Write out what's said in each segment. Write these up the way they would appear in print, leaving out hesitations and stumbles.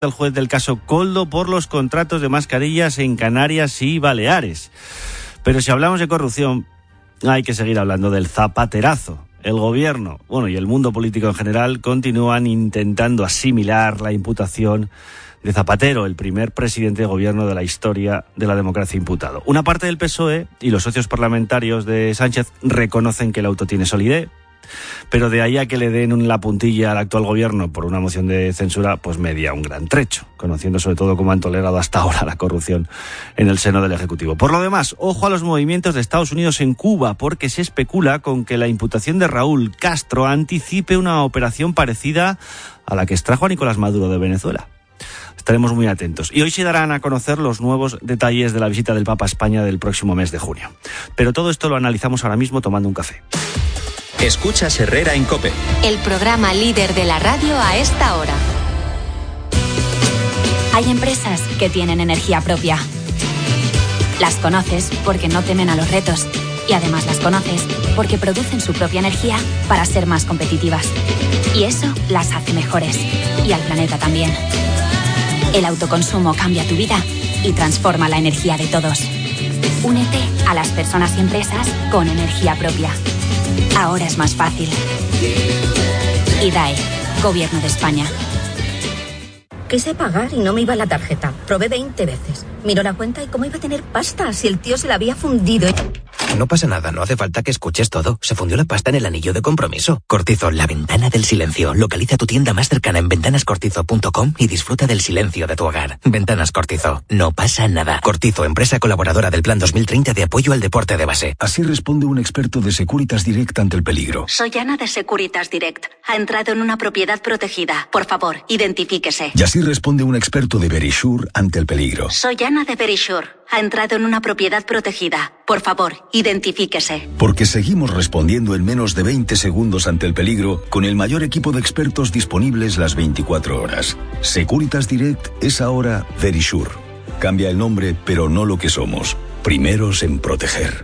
del juez del caso Koldo por los contratos de mascarillas en Canarias y Baleares. Pero si hablamos de corrupción, hay que seguir hablando del zapaterazo. El gobierno, y el mundo político en general continúan intentando asimilar la imputación de Zapatero, el primer presidente de gobierno de la historia de la democracia imputado. Una parte del PSOE y los socios parlamentarios de Sánchez reconocen que el auto tiene solidez, pero de ahí a que le den la puntilla al actual gobierno por una moción de censura, pues media un gran trecho, conociendo sobre todo cómo han tolerado hasta ahora la corrupción en el seno del Ejecutivo. Por lo demás, ojo a los movimientos de Estados Unidos en Cuba, porque se especula con que la imputación de Raúl Castro anticipe una operación parecida a la que extrajo a Nicolás Maduro de Venezuela. Estaremos muy atentos. Y hoy se darán a conocer los nuevos detalles de la visita del Papa a España del próximo mes de junio. Pero todo esto lo analizamos ahora mismo tomando un café. Escuchas Herrera en COPE. El programa líder de la radio a esta hora. Hay empresas que tienen energía propia. Las conoces porque no temen a los retos. Y además las conoces porque producen su propia energía para ser más competitivas. Y eso las hace mejores. Y al planeta también. El autoconsumo cambia tu vida y transforma la energía de todos. Únete a las personas y empresas con energía propia. Ahora es más fácil. IDAE, Gobierno de España. Quise pagar y no me iba la tarjeta. Probé 20 veces. Miró la cuenta y cómo iba a tener pasta si el tío se la había fundido. No pasa nada, no hace falta que escuches todo. Se fundió la pasta en el anillo de compromiso. Cortizo, la ventana del silencio. Localiza tu tienda más cercana en ventanascortizo.com y disfruta del silencio de tu hogar. Ventanas Cortizo. No pasa nada. Cortizo, empresa colaboradora del Plan 2030 de apoyo al deporte de base. Así responde un experto de Securitas Direct ante el peligro. Soy Ana de Securitas Direct. Ha entrado en una propiedad protegida. Por favor, identifíquese. Y así responde un experto de Verisure ante el peligro. Soy Ana de Verisure. Ha entrado en una propiedad protegida. Por favor, identifíquese. Porque seguimos respondiendo en menos de 20 segundos ante el peligro con el mayor equipo de expertos disponibles las 24 horas. Securitas Direct es ahora Verisure. Cambia el nombre, pero no lo que somos. Primeros en proteger.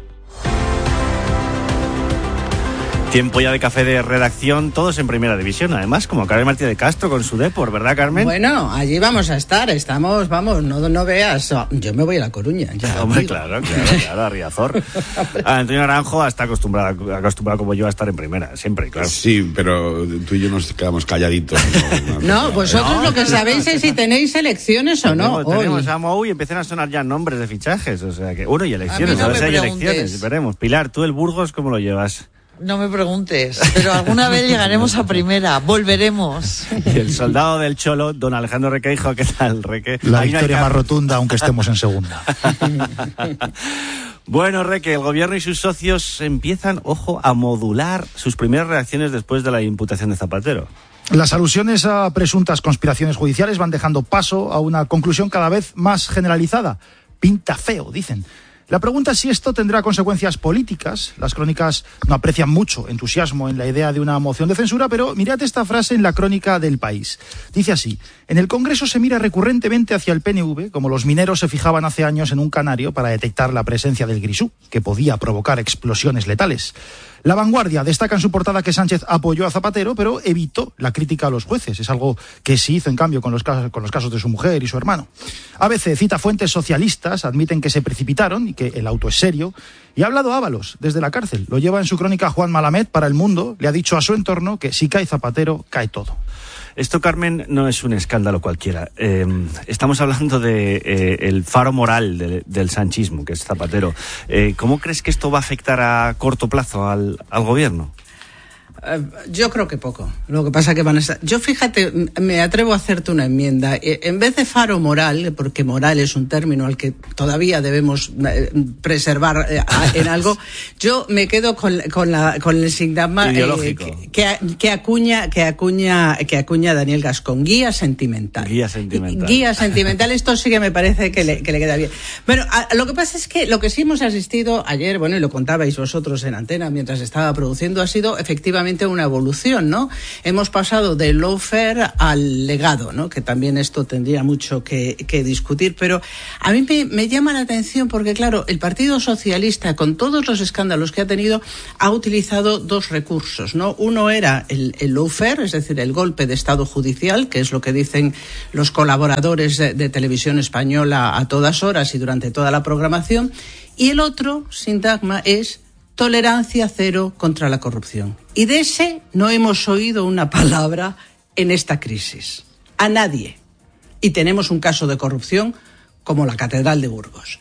Tiempo ya de café de redacción, todos en primera división, además, como Carmen Martínez de Castro con su Depor, ¿verdad, Carmen? Bueno, allí vamos a estar, no veas, yo me voy a La Coruña. Ya, hombre, claro, a Riazor. Antonio Naranjo está acostumbrado como yo a estar en primera, siempre, claro. Sí, pero tú y yo nos quedamos calladitos. No, vosotros lo que sabéis es si tenéis elecciones o no. Tenemos a Mou y empiezan a sonar ya nombres de fichajes, o sea que, y elecciones, a ver si hay elecciones, veremos. Pilar, tú el Burgos, ¿cómo lo llevas? No me preguntes, pero alguna vez llegaremos a primera, volveremos. Y el soldado del Cholo, don Alejandro Requeijo, ¿qué tal, Reque? La victoria más rotunda, aunque estemos en segunda. Bueno, Reque, el gobierno y sus socios empiezan, a modular sus primeras reacciones después de la imputación de Zapatero. Las alusiones a presuntas conspiraciones judiciales van dejando paso a una conclusión cada vez más generalizada. Pinta feo, dicen. La pregunta es si esto tendrá consecuencias políticas. Las crónicas no aprecian mucho entusiasmo en la idea de una moción de censura, pero mirad esta frase en la crónica del País. Dice así: en el Congreso se mira recurrentemente hacia el PNV, como los mineros se fijaban hace años en un canario para detectar la presencia del grisú, que podía provocar explosiones letales. La Vanguardia destaca en su portada que Sánchez apoyó a Zapatero, pero evitó la crítica a los jueces. Es algo que sí hizo, en cambio, con los casos de su mujer y su hermano. ABC cita fuentes socialistas, admiten que se precipitaron y que el auto es serio. Y ha hablado Ábalos desde la cárcel. Lo lleva en su crónica Juan Malamed para El Mundo. Le ha dicho a su entorno que si cae Zapatero, cae todo. Esto, Carmen, no es un escándalo cualquiera. Estamos hablando de el faro moral del sanchismo, que es Zapatero. ¿Cómo crees que esto va a afectar a corto plazo al gobierno? Yo creo que poco. Lo que pasa que van a estar... Yo, fíjate, me atrevo a hacerte una enmienda. En vez de faro moral, porque moral es un término al que todavía debemos preservar en algo, yo me quedo con el sintagma que acuña Daniel Gascón. Guía sentimental. Guía sentimental. Esto sí que me parece que le queda bien. Bueno, lo que pasa es que lo que sí hemos asistido ayer, y lo contabais vosotros en antena mientras estaba produciendo, ha sido efectivamente efectivamente una evolución, ¿no? Hemos pasado del lawfare al legado, ¿no? Que también esto tendría mucho que discutir, pero a mí me llama la atención porque, claro, el Partido Socialista, con todos los escándalos que ha tenido, ha utilizado dos recursos, ¿no? Uno era el lawfare, es decir, el golpe de Estado judicial, que es lo que dicen los colaboradores de Televisión Española a todas horas y durante toda la programación, y el otro, sintagma, es tolerancia cero contra la corrupción. Y de ese no hemos oído una palabra en esta crisis. A nadie. Y tenemos un caso de corrupción como la Catedral de Burgos.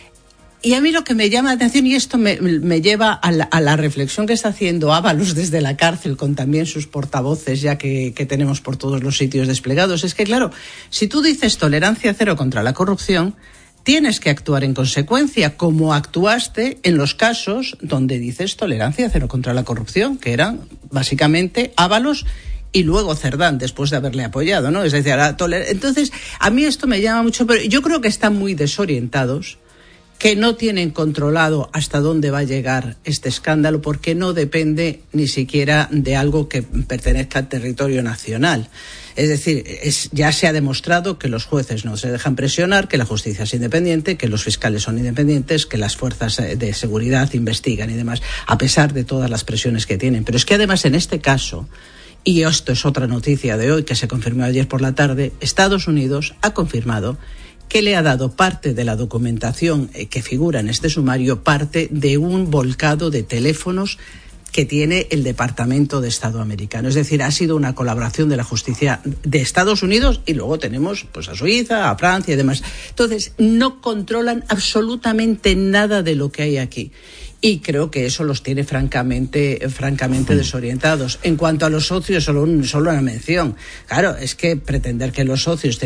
Y a mí lo que me llama la atención, y esto me lleva a la reflexión que está haciendo Ábalos desde la cárcel, con también sus portavoces ya que tenemos por todos los sitios desplegados, es que, claro, si tú dices tolerancia cero contra la corrupción, tienes que actuar en consecuencia, como actuaste en los casos donde dices tolerancia cero contra la corrupción, que eran básicamente Ábalos y luego Cerdán, después de haberle apoyado, ¿no? Es decir, entonces, a mí esto me llama mucho, pero yo creo que están muy desorientados, que no tienen controlado hasta dónde va a llegar este escándalo, porque no depende ni siquiera de algo que pertenezca al territorio nacional. Es decir, ya se ha demostrado que los jueces no se dejan presionar, que la justicia es independiente, que los fiscales son independientes, que las fuerzas de seguridad investigan y demás, a pesar de todas las presiones que tienen. Pero es que además en este caso, y esto es otra noticia de hoy que se confirmó ayer por la tarde, Estados Unidos ha confirmado que le ha dado parte de la documentación que figura en este sumario, parte de un volcado de teléfonos que tiene el Departamento de Estado americano. Es decir, ha sido una colaboración de la justicia de Estados Unidos y luego tenemos pues a Suiza, a Francia y demás. Entonces, no controlan absolutamente nada de lo que hay aquí. Y creo que eso los tiene francamente desorientados. En cuanto a los socios, solo una mención. Claro, es que pretender que los socios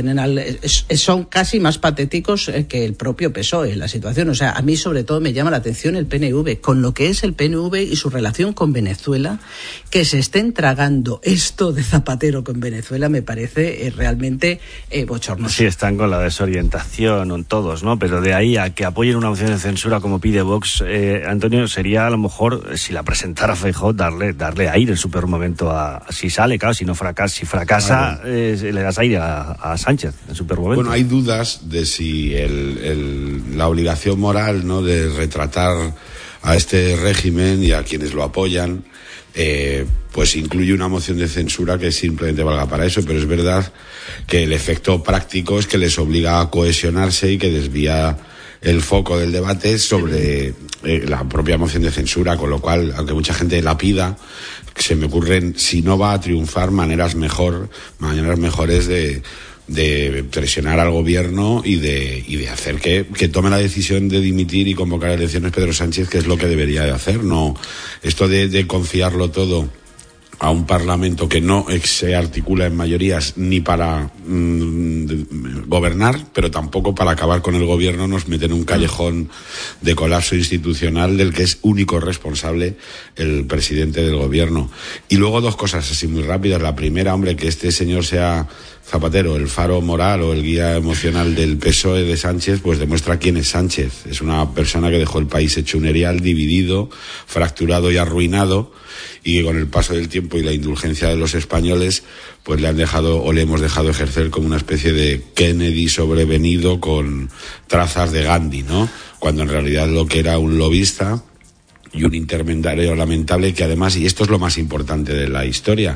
son casi más patéticos que el propio PSOE en la situación. O sea, a mí sobre todo me llama la atención el PNV, con lo que es el PNV y su relación con Venezuela, que se estén tragando esto de Zapatero con Venezuela, me parece realmente bochornoso. Sí, están con la desorientación todos, ¿no? Pero de ahí a que apoyen una moción de censura como pide Vox, Antonio, sería a lo mejor, si la presentara Feijóo, darle aire en su peor momento si sale, claro, si fracasa, claro. Le das aire a Sánchez en su peor momento. Bueno, hay dudas de si la obligación moral, ¿no?, de retratar a este régimen y a quienes lo apoyan, pues incluye una moción de censura que simplemente valga para eso, pero es verdad que el efecto práctico es que les obliga a cohesionarse y que desvía el foco del debate sobre la propia moción de censura, con lo cual, aunque mucha gente la pida, se me ocurren, si no va a triunfar, maneras mejores de presionar al gobierno y de hacer que tome la decisión de dimitir y convocar elecciones Pedro Sánchez, que es lo que debería de hacer. No, esto de confiarlo todo a un Parlamento que no se articula en mayorías ni para gobernar, pero tampoco para acabar con el gobierno, nos mete en un callejón de colapso institucional del que es único responsable el presidente del gobierno. Y luego dos cosas así muy rápidas. La primera, hombre, que este señor sea Zapatero, el faro moral o el guía emocional del PSOE de Sánchez, pues demuestra quién es Sánchez. Es una persona que dejó el país hecho un erial, dividido, fracturado y arruinado, y que con el paso del tiempo y la indulgencia de los españoles, pues le hemos dejado ejercer como una especie de Kennedy sobrevenido con trazas de Gandhi, ¿no? Cuando en realidad lo que era un lobista y un intermediario lamentable que además, y esto es lo más importante de la historia,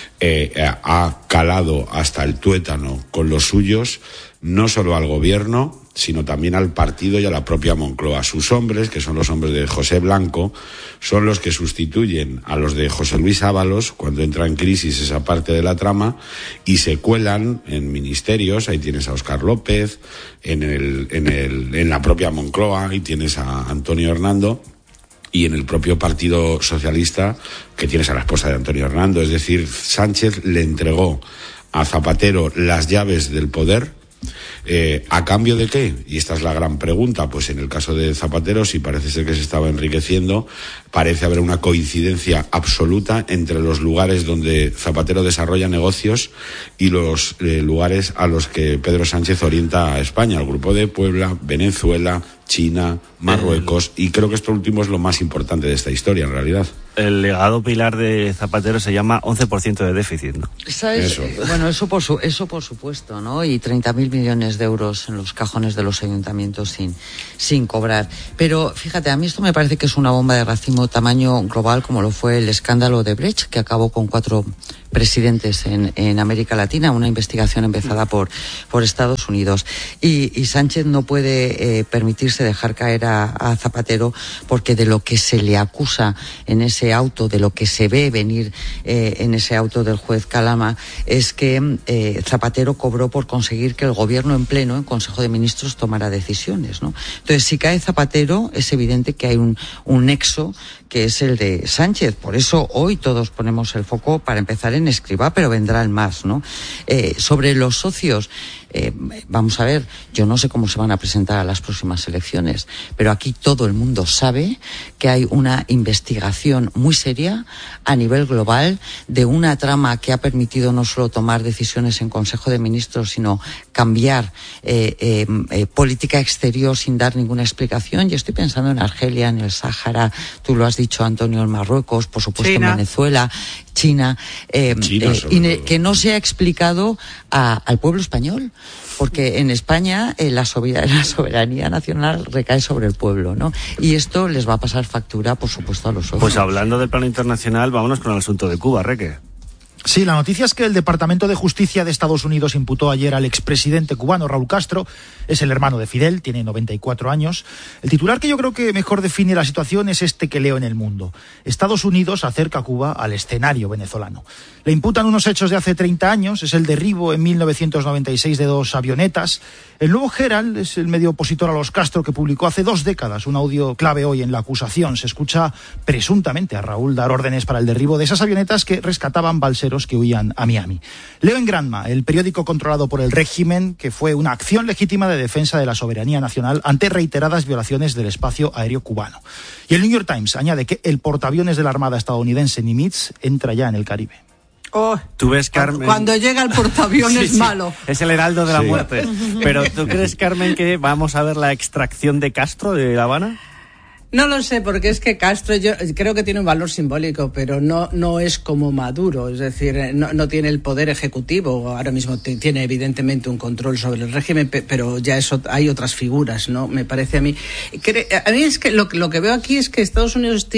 ha calado hasta el tuétano con los suyos, no solo al gobierno, sino también al partido y a la propia Moncloa. Sus hombres, que son los hombres de José Blanco, son los que sustituyen a los de José Luis Ábalos cuando entra en crisis esa parte de la trama y se cuelan en ministerios. Ahí tienes a Óscar López, en la propia Moncloa, ahí tienes a Antonio Hernando, y en el propio Partido Socialista, que tienes a la esposa de Antonio Hernando. Es decir, Sánchez le entregó a Zapatero las llaves del poder. ¿A cambio de qué? Y esta es la gran pregunta. Pues en el caso de Zapatero, si parece ser que se estaba enriqueciendo, parece haber una coincidencia absoluta entre los lugares donde Zapatero desarrolla negocios y los lugares a los que Pedro Sánchez orienta a España, el Grupo de Puebla, Venezuela, China, Marruecos, y creo que esto último es lo más importante de esta historia en realidad. El legado pilar de Zapatero se llama 11% de déficit, ¿no? ¿Sabes? Eso. Bueno, eso por supuesto, ¿no? Y 30.000 millones de euros en los cajones de los ayuntamientos sin cobrar. Pero fíjate, a mí esto me parece que es una bomba de racimo tamaño global, como lo fue el escándalo de Brecht, que acabó con 4 presidentes en América Latina, una investigación empezada por Estados Unidos. Y Sánchez no puede permitirse dejar caer a Zapatero, porque de lo que se le acusa en ese auto, de lo que se ve venir en ese auto del juez Calama, es que Zapatero cobró por conseguir que el gobierno en pleno, en Consejo de Ministros, tomara decisiones, ¿no? Entonces, si cae Zapatero, es evidente que hay un nexo que es el de Sánchez. Por eso hoy todos ponemos el foco, para empezar, en Escrivá, pero vendrán más, ¿no? Sobre los socios, vamos a ver, yo no sé cómo se van a presentar a las próximas elecciones, pero aquí todo el mundo sabe que hay una investigación muy seria a nivel global de una trama que ha permitido no solo tomar decisiones en Consejo de Ministros, sino cambiar política exterior sin dar ninguna explicación. Yo estoy pensando en Argelia, en el Sáhara, tú lo has dicho, Antonio, en Marruecos, por supuesto China. En Venezuela, China, que no se ha explicado al pueblo español, porque en España la soberanía nacional recae sobre el pueblo, ¿no? Y esto les va a pasar factura, por supuesto, a los socios. Pues hablando del plano internacional, vámonos con el asunto de Cuba, Reque. Sí, la noticia es que el Departamento de Justicia de Estados Unidos imputó ayer al expresidente cubano Raúl Castro. Es el hermano de Fidel, tiene 94 años. El titular que yo creo que mejor define la situación es este que leo en El Mundo. Estados Unidos acerca a Cuba al escenario venezolano. Le imputan unos hechos de hace 30 años, es el derribo en 1996 de 2 avionetas. El nuevo Herald es el medio opositor a los Castro que publicó hace 2 décadas un audio clave hoy en la acusación. Se escucha presuntamente a Raúl dar órdenes para el derribo de esas avionetas que rescataban balseros que huían a Miami. Leo en Granma, el periódico controlado por el régimen, que fue una acción legítima de defensa de la soberanía nacional ante reiteradas violaciones del espacio aéreo cubano. Y el New York Times añade que el portaaviones de la Armada estadounidense Nimitz entra ya en el Caribe. Oh, ¿Tú ves, Carmen? Cuando llega el portaaviones sí, malo. Es el heraldo de la muerte. Pero ¿tú crees, Carmen, que vamos a ver la extracción de Castro de La Habana? No lo sé, porque es que Castro yo creo que tiene un valor simbólico, pero no es como Maduro, es decir, no tiene el poder ejecutivo. Ahora mismo tiene evidentemente un control sobre el régimen, pero ya hay otras figuras, ¿no? Me parece a mí. A mí es que lo que veo aquí es que Estados Unidos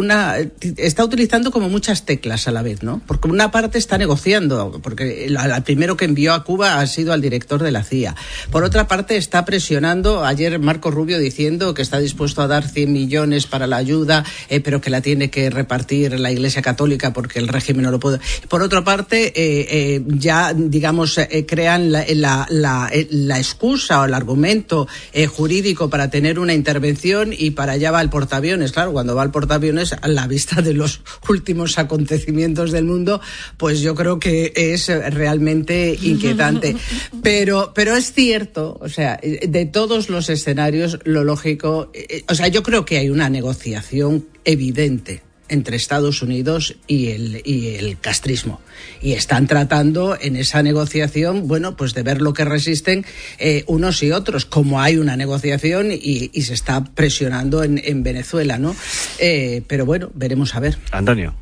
está utilizando como muchas teclas a la vez, ¿no? Porque una parte está negociando, porque el primero que envió a Cuba ha sido al director de la CIA. Por otra parte está presionando, ayer Marco Rubio diciendo que está dispuesto a dar 100 millones para la ayuda, pero que la tiene que repartir la Iglesia Católica porque el régimen no lo puede. Por otra parte, ya, digamos, crean la excusa o el argumento jurídico para tener una intervención, y para allá va el portaaviones. Claro, cuando va el portaaviones, a la vista de los últimos acontecimientos del mundo, pues yo creo que es realmente inquietante. Pero es cierto, o sea, de todos los escenarios, lo lógico, o sea, yo creo que hay una negociación evidente entre Estados Unidos y el castrismo, y están tratando en esa negociación, bueno, pues de ver lo que resisten unos y otros, como hay una negociación y se está presionando en Venezuela, ¿no? Pero bueno, veremos a ver. Antonio.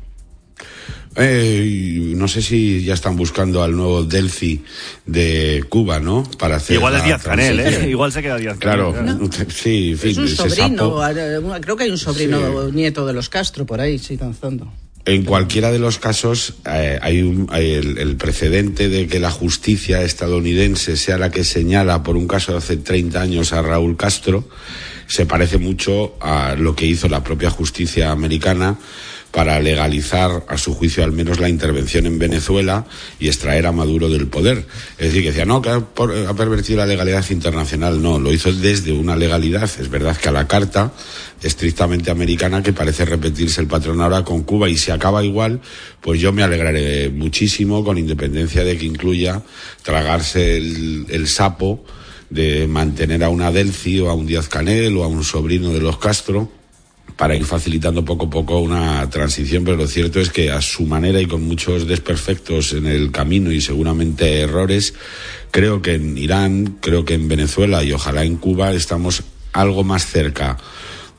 No sé si ya están buscando al nuevo Delcy de Cuba, ¿no? Para hacer igual es Díaz-Canel, Igual se queda Díaz-Canel. Claro, ¿no? Sí, en fin, es un sobrino, creo que hay un sobrino nieto de los Castro por ahí, sí, danzando. En cualquiera de los casos hay el precedente de que la justicia estadounidense sea la que señala por un caso de hace 30 años a Raúl Castro. Se parece mucho a lo que hizo la propia justicia americana para legalizar, a su juicio al menos, la intervención en Venezuela y extraer a Maduro del poder. Es decir, que decía, no, que ha pervertido la legalidad internacional. No, lo hizo desde una legalidad, es verdad que a la carta, estrictamente americana, que parece repetirse el patrón ahora con Cuba, y si acaba igual, pues yo me alegraré muchísimo, con independencia de que incluya tragarse el sapo de mantener a una Delcy o a un Díaz-Canel o a un sobrino de los Castro, para ir facilitando poco a poco una transición. Pero lo cierto es que a su manera y con muchos desperfectos en el camino y seguramente errores, creo que en Irán, creo que en Venezuela y ojalá en Cuba estamos algo más cerca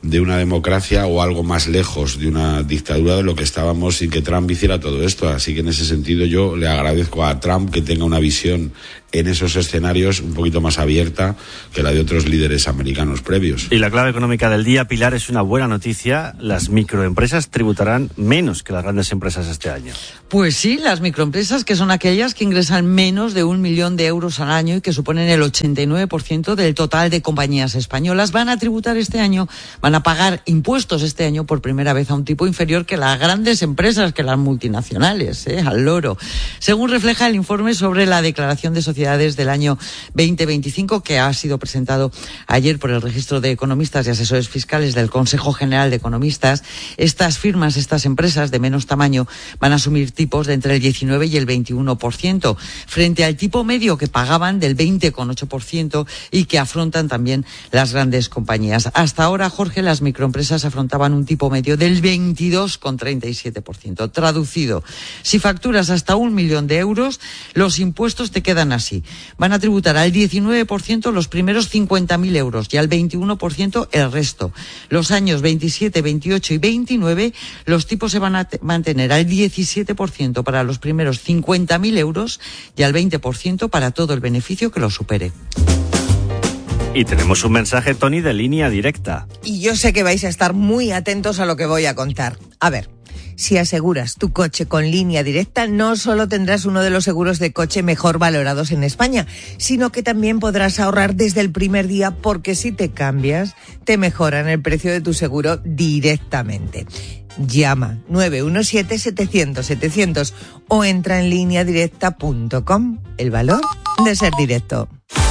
de una democracia o algo más lejos de una dictadura de lo que estábamos sin que Trump hiciera todo esto. Así que en ese sentido yo le agradezco a Trump que tenga una visión en esos escenarios un poquito más abierta que la de otros líderes americanos previos. Y la clave económica del día, Pilar, es una buena noticia. Las microempresas tributarán menos que las grandes empresas este año. Pues sí, las microempresas, que son aquellas que ingresan menos de 1 millón de euros al año y que suponen el 89% del total de compañías españolas, van a tributar este año, van a pagar impuestos este año por primera vez a un tipo inferior que las grandes empresas, que las multinacionales, al loro. Según refleja el informe sobre la declaración de sociedades del año 2025, que ha sido presentado ayer por el Registro de Economistas y Asesores Fiscales del Consejo General de Economistas, estas firmas, estas empresas de menos tamaño, van a asumir tipos de entre el 19 y el 21%, frente al tipo medio que pagaban del 20,8% y que afrontan también las grandes compañías. Hasta ahora, Jorge, las microempresas afrontaban un tipo medio del 22,37%. Traducido, si facturas hasta 1 millón de euros, los impuestos te quedan así. Van a tributar al 19% los primeros 50.000 euros y al 21% el resto. Los años 27, 28 y 29, los tipos se van a mantener al 17% para los primeros 50.000 euros y al 20% para todo el beneficio que lo supere. Y tenemos un mensaje, Tony, de Línea Directa. Y yo sé que vais a estar muy atentos a lo que voy a contar. A ver, si aseguras tu coche con Línea Directa, no solo tendrás uno de los seguros de coche mejor valorados en España, sino que también podrás ahorrar desde el primer día, porque si te cambias, te mejoran el precio de tu seguro directamente. Llama 917-700-700 o entra en lineadirecta.com. El valor de ser directo.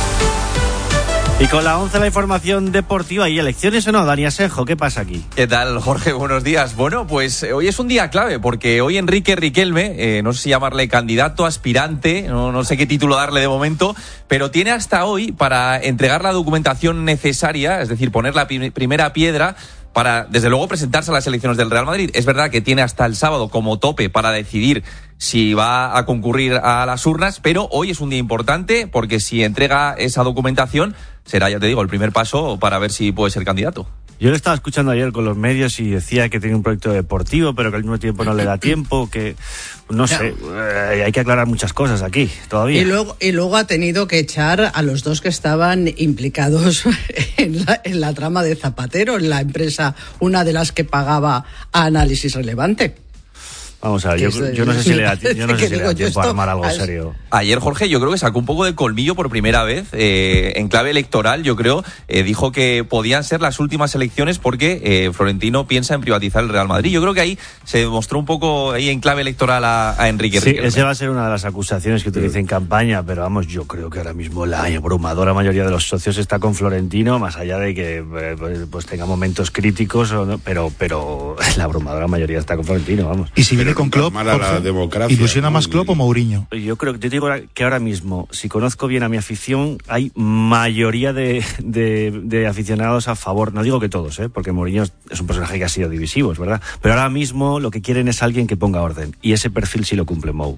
Y con la 11 la información deportiva. ¿Y elecciones o no, Dani Asenjo? ¿Qué pasa aquí? ¿Qué tal, Jorge? Buenos días. Bueno, pues hoy es un día clave porque hoy Enrique Riquelme, no sé si llamarle candidato, aspirante, no sé qué título darle de momento, pero tiene hasta hoy para entregar la documentación necesaria, es decir, poner la primera piedra para, desde luego, presentarse a las elecciones del Real Madrid. Es verdad que tiene hasta el sábado como tope para decidir si va a concurrir a las urnas, pero hoy es un día importante porque si entrega esa documentación será, ya te digo, el primer paso para ver si puede ser candidato. Yo lo estaba escuchando ayer con los medios y decía que tiene un proyecto deportivo, pero que al mismo tiempo no le da tiempo, que no sé, hay que aclarar muchas cosas aquí todavía. Y luego ha tenido que echar a los dos que estaban implicados en la trama de Zapatero, en la empresa, una de las que pagaba a Análisis Relevante. Vamos a ver, yo no sé si le da tiempo a armar algo serio. Ayer, Jorge, yo creo que sacó un poco de colmillo por primera vez, en clave electoral, yo creo, dijo que podían ser las últimas elecciones porque Florentino piensa en privatizar el Real Madrid. Yo creo que ahí se demostró un poco ahí en clave electoral a Enrique Riquelme. Esa va a ser una de las acusaciones que utilice en campaña, pero vamos, yo creo que ahora mismo la abrumadora mayoría de los socios está con Florentino, más allá de que pues tenga momentos críticos, pero la abrumadora mayoría está con Florentino, vamos. Y si viene con Klopp, ¿ilusiona más Klopp o Mourinho? Yo creo que te digo que ahora mismo, si conozco bien a mi afición, hay mayoría de aficionados a favor. No digo que todos, porque Mourinho es un personaje que ha sido divisivo, es verdad. Pero ahora mismo lo que quieren es alguien que ponga orden. Y ese perfil sí lo cumple Mou.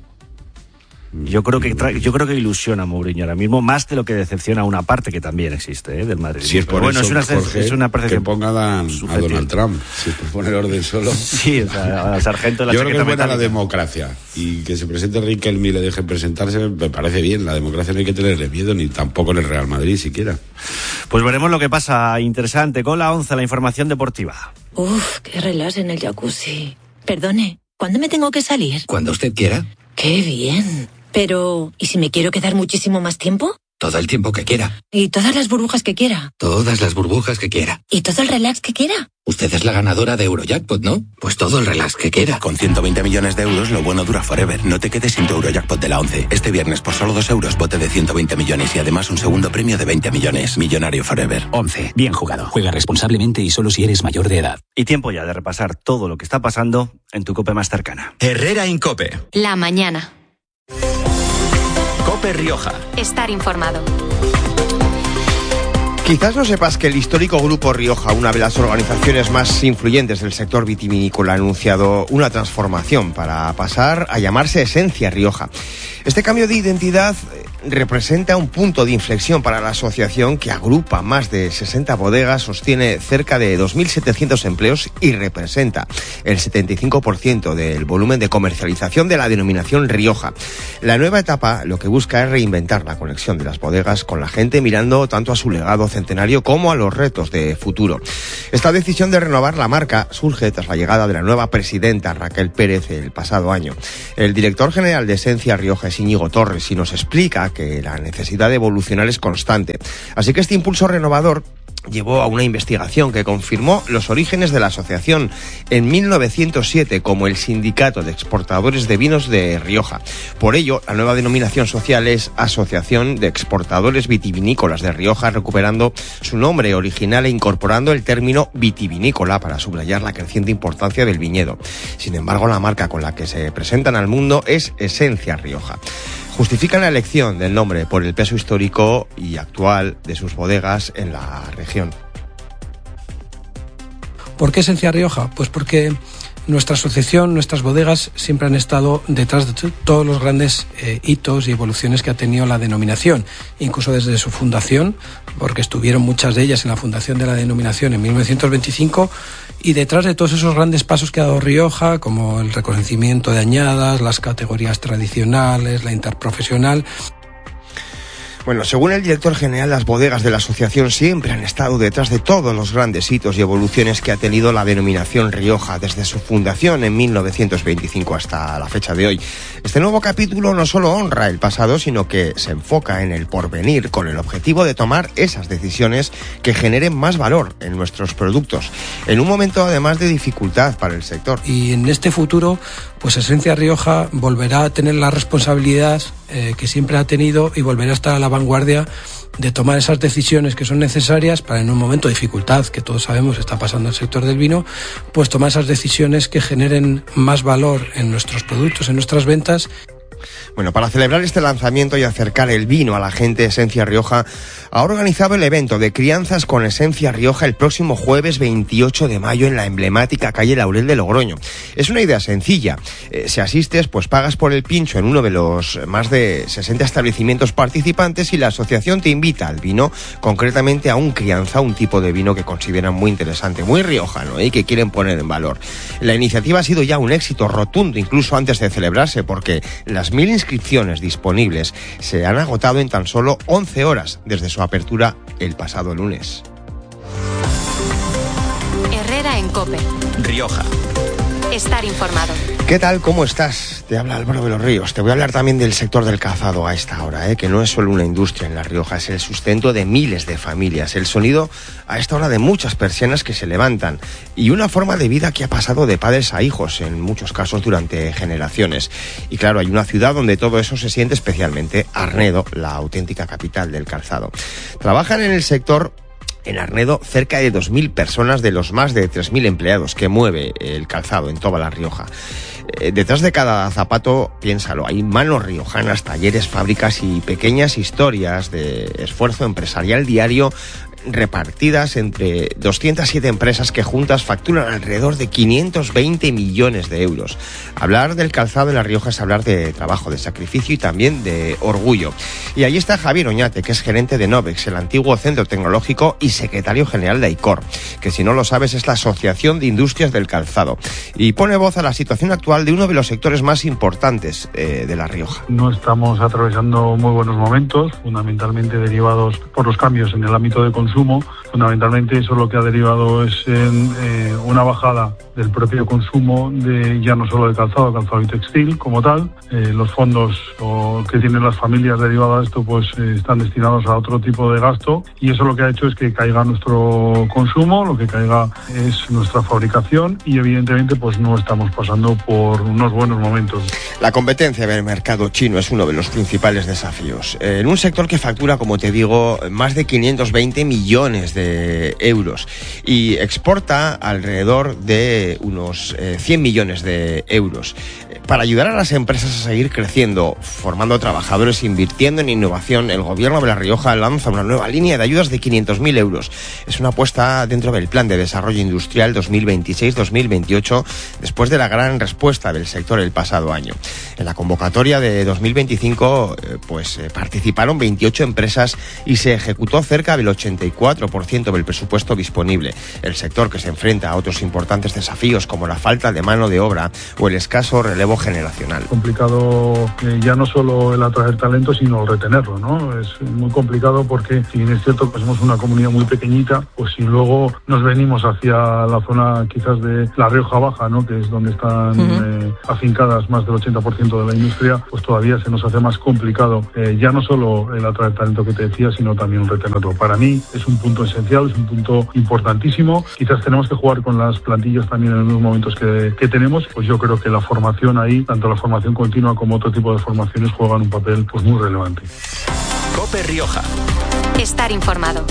Yo creo que ilusiona a Mourinho ahora mismo, más de lo que decepciona a una parte que también existe del Madrid. Si es por bueno, eso, es una percepción que pongan a Donald Trump, si es por poner orden solo. Sí, o sea, a Sargento la Yo chaqueta creo que es buena metálica. la democracia, y que se presente Riquelme y le dejen presentarse me parece bien. La democracia no hay que tenerle miedo, ni tampoco en el Real Madrid siquiera. Pues veremos lo que pasa. Interesante. Con la 11, la información deportiva. Uf, qué relax en el jacuzzi. Perdone, ¿cuándo me tengo que salir? Cuando usted quiera. ¡Qué bien! Pero, ¿y si me quiero quedar muchísimo más tiempo? Todo el tiempo que quiera. ¿Y todas las burbujas que quiera? Todas las burbujas que quiera. ¿Y todo el relax que quiera? Usted es la ganadora de Eurojackpot, ¿no? Pues todo el relax que quiera. Con 120 millones de euros, lo bueno dura forever. No te quedes sin tu Eurojackpot de la 11. Este viernes, por solo 2 euros, bote de 120 millones y además un segundo premio de 20 millones. Millonario forever. 11. Bien jugado. Juega responsablemente y solo si eres mayor de edad. Y tiempo ya de repasar todo lo que está pasando en tu COPE más cercana. Herrera Incope. La mañana. Cope Rioja. Estar informado. Quizás no sepas que el histórico Grupo Rioja, una de las organizaciones más influyentes del sector vitivinícola, ha anunciado una transformación para pasar a llamarse Esencia Rioja. Este cambio de identidad representa un punto de inflexión para la asociación, que agrupa más de 60 bodegas, sostiene cerca de 2.700 empleos y representa el 75% del volumen de comercialización de la denominación Rioja. La nueva etapa lo que busca es reinventar la conexión de las bodegas con la gente, mirando tanto a su legado centenario como a los retos de futuro. Esta decisión de renovar la marca surge tras la llegada de la nueva presidenta Raquel Pérez el pasado año. El director general de Esencia Rioja es Íñigo Torres y nos explica que la necesidad de evolucionar es constante. Así que este impulso renovador llevó a una investigación que confirmó los orígenes de la asociación en 1907 como el Sindicato de Exportadores de Vinos de Rioja. Por ello, la nueva denominación social es Asociación de Exportadores Vitivinícolas de Rioja, recuperando su nombre original e incorporando el término vitivinícola para subrayar la creciente importancia del viñedo. Sin embargo, la marca con la que se presentan al mundo es Esencia Rioja. Justifican la elección del nombre por el peso histórico y actual de sus bodegas en la región. ¿Por qué Esencia Rioja? Pues porque nuestra asociación, nuestras bodegas siempre han estado detrás de todos los grandes hitos y evoluciones que ha tenido la denominación, incluso desde su fundación, porque estuvieron muchas de ellas en la fundación de la denominación en 1925, y detrás de todos esos grandes pasos que ha dado Rioja, como el reconocimiento de añadas, las categorías tradicionales, la interprofesional. Bueno, según el director general, las bodegas de la asociación siempre han estado detrás de todos los grandes hitos y evoluciones que ha tenido la denominación Rioja desde su fundación en 1925 hasta la fecha de hoy. Este nuevo capítulo no solo honra el pasado, sino que se enfoca en el porvenir con el objetivo de tomar esas decisiones que generen más valor en nuestros productos, en un momento además de dificultad para el sector. Y en este futuro, pues Esencia Rioja volverá a tener la responsabilidad que siempre ha tenido y volverá a estar a la vanguardia de tomar esas decisiones que son necesarias para, en un momento de dificultad que todos sabemos está pasando en el sector del vino, pues tomar esas decisiones que generen más valor en nuestros productos, en nuestras ventas. Bueno, para celebrar este lanzamiento y acercar el vino a la gente, Esencia Rioja ha organizado el evento de Crianzas con Esencia Rioja el próximo jueves 28 de mayo en la emblemática calle Laurel de Logroño. Es una idea sencilla. Si asistes, pues pagas por el pincho en uno de los más de 60 establecimientos participantes y la asociación te invita al vino, concretamente a un crianza, un tipo de vino que consideran muy interesante, muy riojano y que quieren poner en valor. La iniciativa ha sido ya un éxito rotundo, incluso antes de celebrarse, porque las 1000 inscripciones disponibles se han agotado en tan solo 11 horas desde su apertura el pasado lunes. Herrera en COPE. Rioja. Estar informado. ¿Qué tal? ¿Cómo estás? Te habla Álvaro de los Ríos. Te voy a hablar también del sector del calzado a esta hora, que no es solo una industria en La Rioja, es el sustento de miles de familias, el sonido a esta hora de muchas persianas que se levantan y una forma de vida que ha pasado de padres a hijos, en muchos casos durante generaciones. Y claro, hay una ciudad donde todo eso se siente especialmente, Arnedo, la auténtica capital del calzado. Trabajan en el sector en Arnedo cerca de 2.000 personas de los más de 3.000 empleados que mueve el calzado en toda La Rioja. Detrás de cada zapato, piénsalo, hay manos riojanas, talleres, fábricas y pequeñas historias de esfuerzo empresarial diario repartidas entre 207 empresas que juntas facturan alrededor de 520 millones de euros. Hablar del calzado en La Rioja es hablar de trabajo, de sacrificio y también de orgullo. Y allí está Javier Oñate, que es gerente de Novex, el antiguo centro tecnológico y secretario general de AICOR, que si no lo sabes es la Asociación de Industrias del Calzado, y pone voz a la situación actual de uno de los sectores más importantes de La Rioja. No estamos atravesando muy buenos momentos, fundamentalmente derivados por los cambios en el ámbito de consumo. Fundamentalmente eso lo que ha derivado es en una bajada del propio consumo de ya no solo de calzado y textil como tal. Los fondos que tienen las familias derivados de esto pues están destinados a otro tipo de gasto y eso lo que ha hecho es que caiga nuestro consumo, lo que caiga es nuestra fabricación y evidentemente pues no estamos pasando por unos buenos momentos. La competencia del mercado chino es uno de los principales desafíos. En un sector que factura, como te digo, más de 520 millones billones de euros y exporta alrededor de unos 100 millones de euros. Para ayudar a las empresas a seguir creciendo, formando trabajadores, invirtiendo en innovación, el gobierno de La Rioja lanza una nueva línea de ayudas de 500.000 euros. Es una apuesta dentro del Plan de Desarrollo Industrial 2026-2028, después de la gran respuesta del sector el pasado año. En la convocatoria de 2025 participaron 28 empresas y se ejecutó cerca del 84% del presupuesto disponible. El sector, que se enfrenta a otros importantes desafíos como la falta de mano de obra o el escaso relevo generacional. Complicado ya no solo el atraer talento, sino el retenerlo, ¿no? Es muy complicado porque, si bien es cierto que somos una comunidad muy pequeñita, pues si luego nos venimos hacia la zona quizás de La Rioja Baja, ¿no?, que es donde están afincadas más del 80% de la industria, pues todavía se nos hace más complicado ya no solo el atraer talento que te decía, sino también retenerlo. Para mí es un punto esencial, es un punto importantísimo. Quizás tenemos que jugar con las plantillas también en los momentos que tenemos. Pues yo creo que la formación ahí, tanto la formación continua como otro tipo de formaciones, juegan un papel pues muy relevante. COPE Rioja. Estar informado.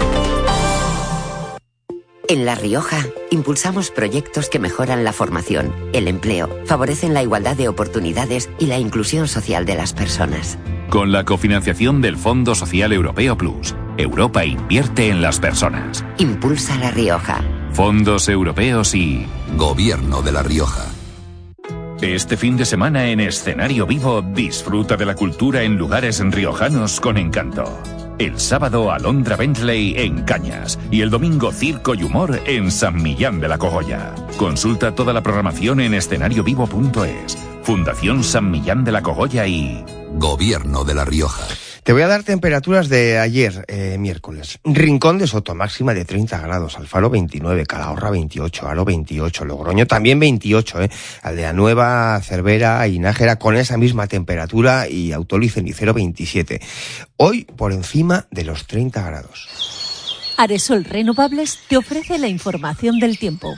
En La Rioja, impulsamos proyectos que mejoran la formación, el empleo, favorecen la igualdad de oportunidades y la inclusión social de las personas. Con la cofinanciación del Fondo Social Europeo Plus, Europa invierte en las personas. Impulsa La Rioja. Fondos europeos y Gobierno de La Rioja. Este fin de semana en Escenario Vivo disfruta de la cultura en lugares riojanos con encanto. El sábado Alondra Bentley en Cañas y el domingo Circo y Humor en San Millán de la Cogolla. Consulta toda la programación en escenariovivo.es. Fundación San Millán de la Cogolla y Gobierno de La Rioja. Te voy a dar temperaturas de ayer, miércoles. Rincón de Soto, máxima de 30 grados. Alfaro, 29. Calahorra, 28. Haro, 28. Logroño, también 28. Aldea Nueva, Cervera y Nájera con esa misma temperatura y Autol y Cenicero, 27. Hoy, por encima de los 30 grados. Aresol Renovables te ofrece la información del tiempo.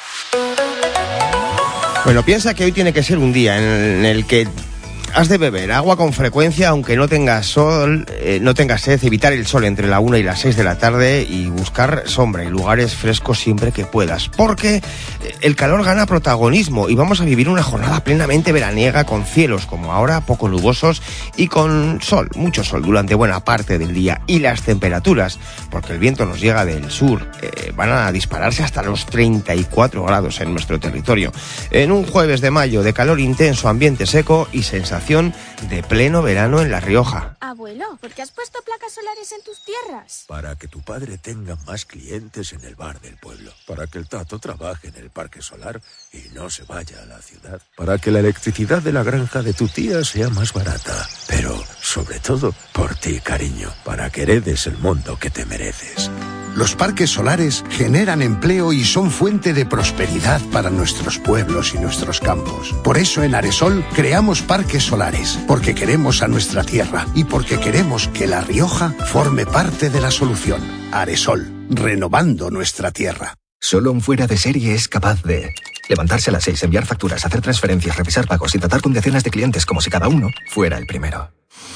Bueno, piensa que hoy tiene que ser un día en el que has de beber agua con frecuencia, aunque no tengas sol, no tengas sed, evitar el sol entre la 1 y las 6 de la tarde y buscar sombra y lugares frescos siempre que puedas, porque el calor gana protagonismo y vamos a vivir una jornada plenamente veraniega con cielos como ahora poco nubosos y con sol, mucho sol durante buena parte del día, y las temperaturas, porque el viento nos llega del sur, van a dispararse hasta los 34 grados en nuestro territorio. En un jueves de mayo de calor intenso, ambiente seco y sensación de pleno verano en La Rioja. Abuelo, ¿por qué has puesto placas solares en tus tierras? Para que tu padre tenga más clientes en el bar del pueblo. Para que el Tato trabaje en el parque solar y no se vaya a la ciudad. Para que la electricidad de la granja de tu tía sea más barata. Pero, sobre todo, por ti, cariño. Para que heredes el mundo que te mereces. Los parques solares generan empleo y son fuente de prosperidad para nuestros pueblos y nuestros campos. Por eso en Aresol creamos parques solares, porque queremos a nuestra tierra y porque queremos que La Rioja forme parte de la solución. Aresol, renovando nuestra tierra. Solo un fuera de serie es capaz de levantarse a las 6, enviar facturas, hacer transferencias, revisar pagos y tratar con decenas de clientes como si cada uno fuera el primero.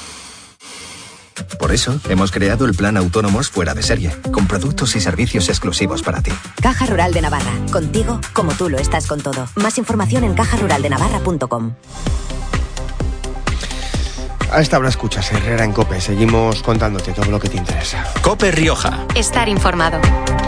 Por eso, hemos creado el plan Autónomos Fuera de Serie, con productos y servicios exclusivos para ti. Caja Rural de Navarra. Contigo, como tú lo estás con todo. Más información en cajaruraldenavarra.com. A esta hora escuchas Herrera en COPE. Seguimos contándote todo lo que te interesa. COPE Rioja. Estar informado.